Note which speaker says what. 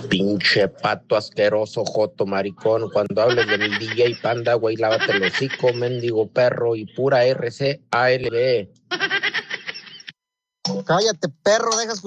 Speaker 1: Pinche pato asqueroso, joto, maricón. Cuando hables de mi DJ Panda, güey, lávate el hocico, mendigo perro, y pura RCALB.
Speaker 2: Cállate, perro, dejas